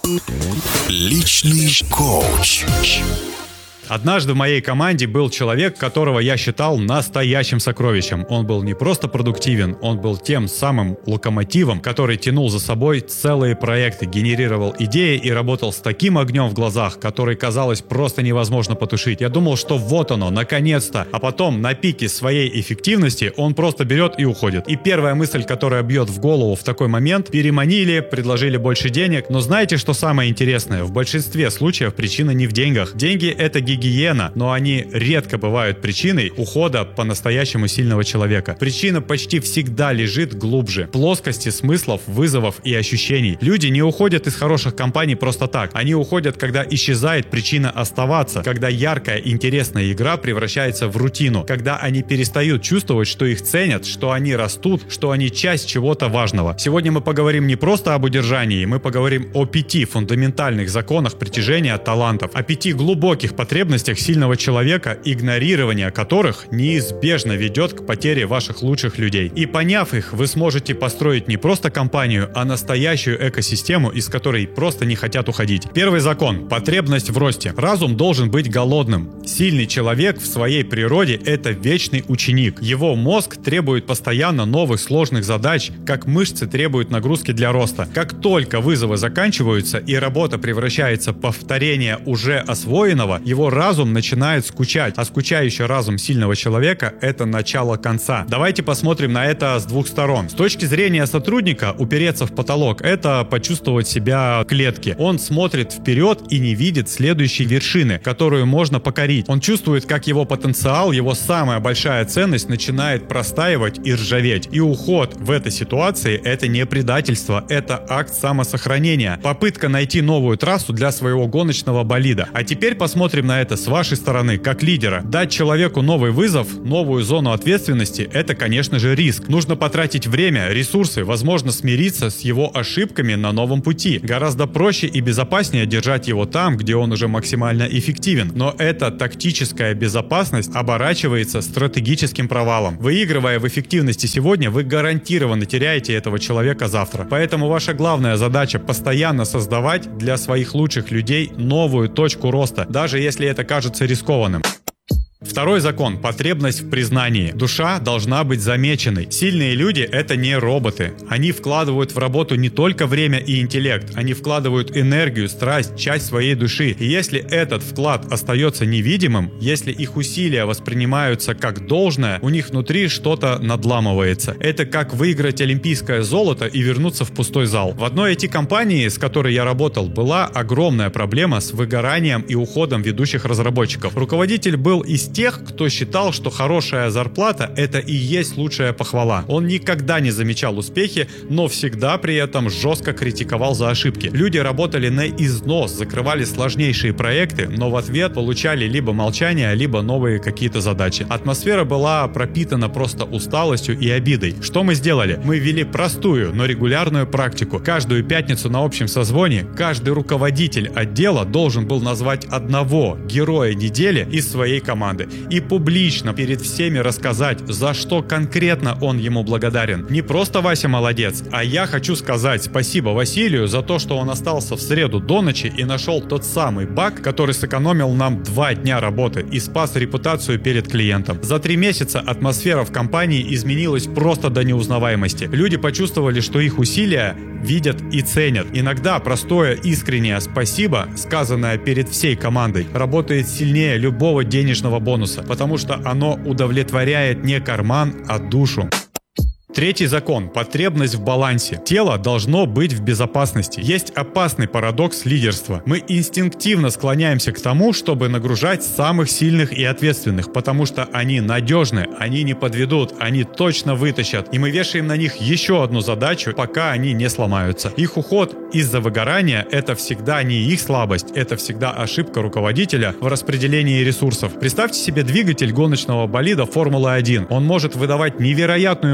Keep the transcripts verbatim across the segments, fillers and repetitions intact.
Личный коуч. Однажды в моей команде был человек, которого я считал настоящим сокровищем. Он был не просто продуктивен, он был тем самым локомотивом, который тянул за собой целые проекты, генерировал идеи и работал с таким огнем в глазах, который, казалось, просто невозможно потушить. Я думал, что вот оно, наконец-то. А потом на пике своей эффективности он просто берет и уходит. И первая мысль, которая бьет в голову в такой момент: переманили, предложили больше денег. Но знаете, что самое интересное? В большинстве случаев причина не в деньгах. Деньги — это гигиена. Гигиена, но они редко бывают причиной ухода по-настоящему сильного человека. Причина почти всегда лежит глубже, в плоскости смыслов, вызовов и ощущений. Люди не уходят из хороших компаний просто так. Они уходят, когда исчезает причина оставаться, когда яркая, интересная игра превращается в рутину, когда они перестают чувствовать, что их ценят, что они растут, что они часть чего-то важного. Сегодня мы поговорим не просто об удержании, мы поговорим о пяти фундаментальных законах притяжения талантов, о пяти глубоких потребностях сильного человека, игнорирование которых неизбежно ведет к потере ваших лучших людей. И поняв их, вы сможете построить не просто компанию, а настоящую экосистему, из которой просто не хотят уходить. Первый закон – потребность в росте. Разум должен быть голодным. Сильный человек в своей природе – это вечный ученик. Его мозг требует постоянно новых сложных задач, как мышцы требуют нагрузки для роста. Как только вызовы заканчиваются и работа превращается в повторение уже освоенного, его разум начинает скучать, а скучающий разум сильного человека – это начало конца. Давайте посмотрим на это с двух сторон. С точки зрения сотрудника, упереться в потолок – это почувствовать себя в клетке. Он смотрит вперед и не видит следующей вершины, которую можно покорить. Он чувствует, как его потенциал, его самая большая ценность начинает простаивать и ржаветь. И уход в этой ситуации – это не предательство, это акт самосохранения, попытка найти новую трассу для своего гоночного болида. А теперь посмотрим на это с вашей стороны, как лидера. Дать человеку новый вызов, новую зону ответственности – это, конечно же, риск. Нужно потратить время, ресурсы, возможно, смириться с его ошибками на новом пути. Гораздо проще и безопаснее держать его там, где он уже максимально эффективен. Но эта тактическая безопасность оборачивается стратегическим провалом. Выигрывая в эффективности сегодня, вы гарантированно теряете этого человека завтра. Поэтому ваша главная задача – постоянно создавать для своих лучших людей новую точку роста, даже если это кажется рискованным. Второй закон – потребность в признании. Душа должна быть замеченной. Сильные люди – это не роботы. Они вкладывают в работу не только время и интеллект, они вкладывают энергию, страсть, часть своей души. И если этот вклад остается невидимым, если их усилия воспринимаются как должное, у них внутри что-то надламывается. Это как выиграть олимпийское золото и вернуться в пустой зал. В одной ай ти-компании, с которой я работал, была огромная проблема с выгоранием и уходом ведущих разработчиков. Руководитель был из тех, кто считал, что хорошая зарплата – это и есть лучшая похвала. Он никогда не замечал успехи, но всегда при этом жестко критиковал за ошибки. Люди работали на износ, закрывали сложнейшие проекты, но в ответ получали либо молчание, либо новые какие-то задачи. Атмосфера была пропитана просто усталостью и обидой. Что мы сделали? Мы ввели простую, но регулярную практику. Каждую пятницу на общем созвоне каждый руководитель отдела должен был назвать одного героя недели из своей команды и публично перед всеми рассказать, за что конкретно он ему благодарен. Не просто Вася молодец, а я хочу сказать спасибо Василию за то, что он остался в среду до ночи и нашел тот самый баг, который сэкономил нам два дня работы и спас репутацию перед клиентом. За три месяца атмосфера в компании изменилась просто до неузнаваемости. Люди почувствовали, что их усилия видят и ценят. Иногда простое искреннее спасибо, сказанное перед всей командой, работает сильнее любого денежного бонуса, потому что оно удовлетворяет не карман, а душу. Третий закон – потребность в балансе. Тело должно быть в безопасности. Есть опасный парадокс лидерства. Мы инстинктивно склоняемся к тому, чтобы нагружать самых сильных и ответственных, потому что они надежны, они не подведут, они точно вытащат. И мы вешаем на них еще одну задачу, пока они не сломаются. Их уход из-за выгорания – это всегда не их слабость, это всегда ошибка руководителя в распределении ресурсов. Представьте себе двигатель гоночного болида Формулы один. Он может выдавать невероятную мощность,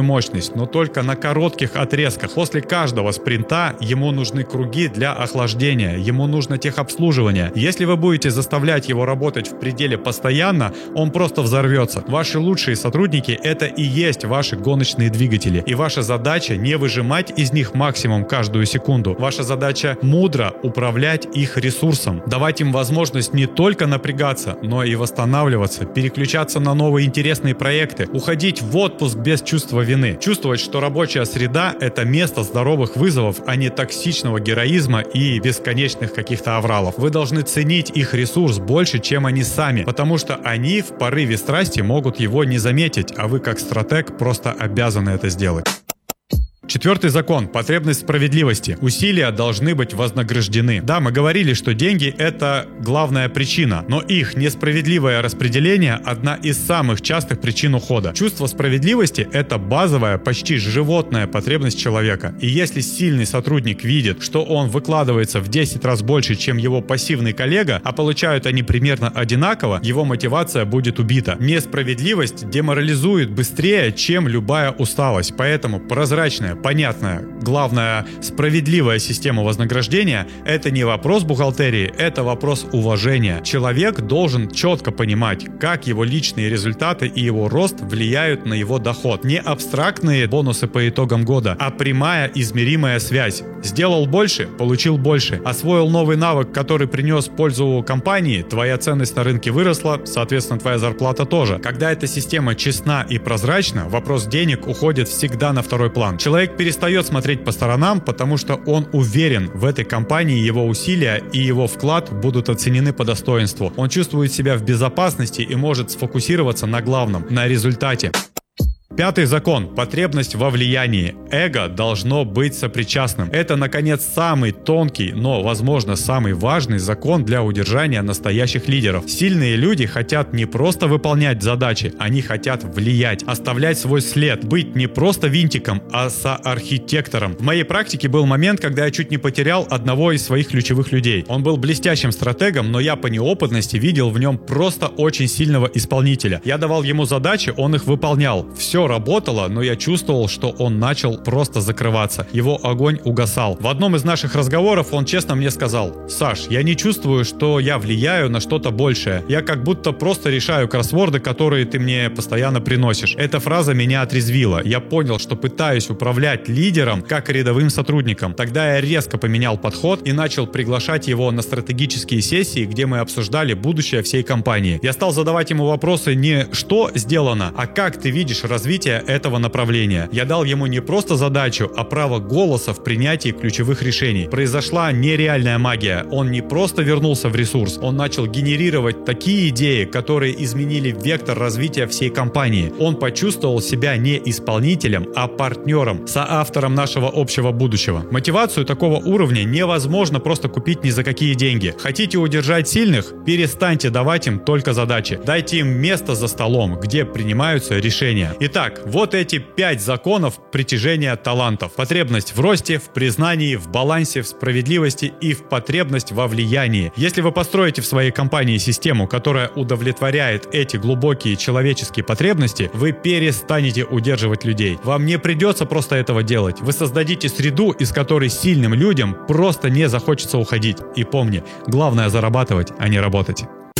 скорость, но только на коротких отрезках. После каждого спринта ему нужны круги для охлаждения, ему нужно техобслуживание. Если вы будете заставлять его работать в пределе постоянно, он просто взорвется. Ваши лучшие сотрудники — это и есть ваши гоночные двигатели. И ваша задача не выжимать из них максимум каждую секунду. Ваша задача мудро управлять их ресурсом, давать им возможность не только напрягаться, но и восстанавливаться, переключаться на новые интересные проекты, уходить в отпуск без чувства вины, чувствовать, что рабочая среда — это место здоровых вызовов, а не токсичного героизма и бесконечных каких-то авралов. Вы должны ценить их ресурс больше, чем они сами, потому что они в порыве страсти могут его не заметить, а вы как стратег просто обязаны это сделать. Четвертый закон – потребность справедливости. Усилия должны быть вознаграждены. Да, мы говорили, что деньги – это главная причина, но их несправедливое распределение – одна из самых частых причин ухода. Чувство справедливости – это базовая, почти животная потребность человека. И если сильный сотрудник видит, что он выкладывается в десять раз больше, чем его пассивный коллега, а получают они примерно одинаково, его мотивация будет убита. Несправедливость деморализует быстрее, чем любая усталость. Поэтому прозрачная, понятная, главное, справедливая система вознаграждения – это не вопрос бухгалтерии, это вопрос уважения. Человек должен четко понимать, как его личные результаты и его рост влияют на его доход. Не абстрактные бонусы по итогам года, а прямая измеримая связь. Сделал больше – получил больше. Освоил новый навык, который принес пользу компании, твоя ценность на рынке выросла, соответственно, твоя зарплата тоже. Когда эта система честна и прозрачна, вопрос денег уходит всегда на второй план. Человек перестает смотреть по сторонам, потому что он уверен, в этой компании его усилия и его вклад будут оценены по достоинству. Он чувствует себя в безопасности и может сфокусироваться на главном, на результате. Пятый закон – потребность во влиянии. Эго должно быть сопричастным. Это, наконец, самый тонкий, но, возможно, самый важный закон для удержания настоящих лидеров. Сильные люди хотят не просто выполнять задачи, они хотят влиять, оставлять свой след, быть не просто винтиком, а соархитектором. В моей практике был момент, когда я чуть не потерял одного из своих ключевых людей. Он был блестящим стратегом, но я по неопытности видел в нем просто очень сильного исполнителя. Я давал ему задачи, он их выполнял. Все работало, но я чувствовал, что он начал просто закрываться. Его огонь угасал. В одном из наших разговоров он честно мне сказал: «Саш, я не чувствую, что я влияю на что-то большее. Я как будто просто решаю кроссворды, которые ты мне постоянно приносишь». Эта фраза меня отрезвила. Я понял, что пытаюсь управлять лидером как рядовым сотрудником. Тогда я резко поменял подход и начал приглашать его на стратегические сессии, где мы обсуждали будущее всей компании. Я стал задавать ему вопросы не «что сделано», а «как ты видишь развитие этого направления». Я дал ему не просто задачу, а право голоса в принятии ключевых решений. Произошла нереальная магия. Он не просто вернулся в ресурс, он начал генерировать такие идеи, которые изменили вектор развития всей компании. Он почувствовал себя не исполнителем, а партнером, соавтором нашего общего будущего. Мотивацию такого уровня невозможно просто купить ни за какие деньги. Хотите удержать сильных? Перестаньте давать им только задачи. Дайте им место за столом, где принимаются решения. Итак, вот эти пять законов притяжения талантов. Потребность в росте, в признании, в балансе, в справедливости и в потребность во влиянии. Если вы построите в своей компании систему, которая удовлетворяет эти глубокие человеческие потребности, вы перестанете удерживать людей. Вам не придется просто этого делать. Вы создадите среду, из которой сильным людям просто не захочется уходить. И помни, главное зарабатывать, а не работать.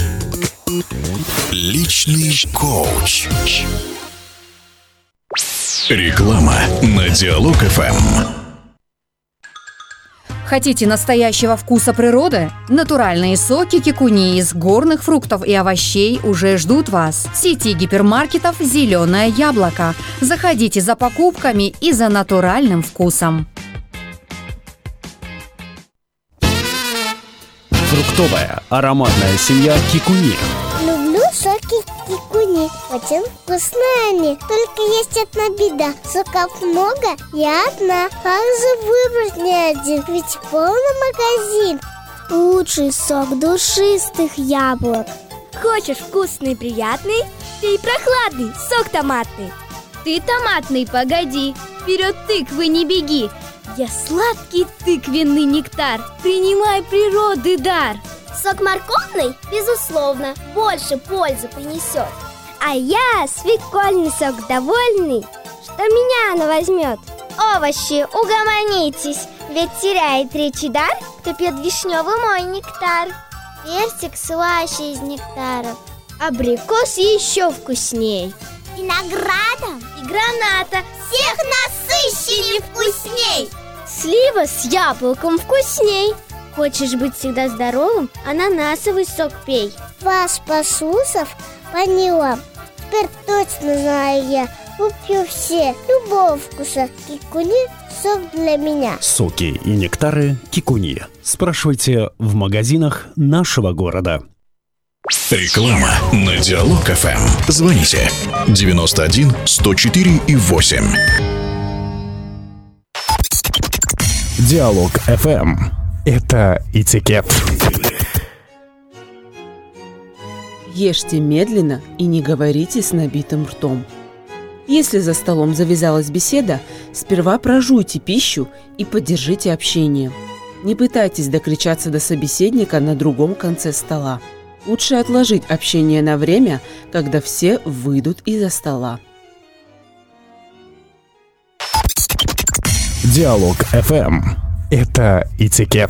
Личный коуч. Реклама на Диалог эф эм. Хотите настоящего вкуса природы? Натуральные соки кикуни из горных фруктов и овощей уже ждут вас. В сети гипермаркетов «Зеленое яблоко». Заходите за покупками и за натуральным вкусом. Фруктовая ароматная семья кикуни. Люблю соки кикуни. Очень вкусные они. Только есть одна беда. Соков много, я одна. Как же выбрать не один? Ведь полный магазин. Лучший сок душистых яблок. Хочешь вкусный и приятный? Пей прохладный сок томатный. Ты томатный, погоди. Вперед тыквы не беги. Я сладкий тыквенный нектар. Принимай природы дар. Сок морковный, безусловно, больше пользы принесет. А я свекольный сок довольный, то меня она возьмет. Овощи, угомонитесь, ведь теряет речи дар, кто пьет вишневый мой нектар. Персик слаще из нектаров, абрикос еще вкусней. Виноградом и граната всех насыщенней вкусней. Слива с яблоком вкусней. Хочешь быть всегда здоровым? Ананасовый сок пей. Вас, послушав, поняла. Теперь точно знаю я. Куплю все любого вкуса. Кикуни – сок для меня. Соки и нектары Кикуни. Спрашивайте в магазинах нашего города. Реклама на Диалог эф эм. Звоните девяносто один сто четыре и восемь. Диалог эф эм. Это этикет. Ешьте медленно и не говорите с набитым ртом. Если за столом завязалась беседа, сперва прожуйте пищу и поддержите общение. Не пытайтесь докричаться до собеседника на другом конце стола. Лучше отложить общение на время, когда все выйдут из-за стола. Диалог эф эм. Это этикет.